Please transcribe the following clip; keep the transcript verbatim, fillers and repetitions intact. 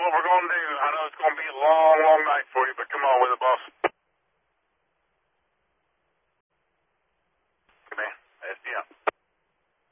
what we're going to do. I know it's going to be a long, long night for you, but come on with it, boss.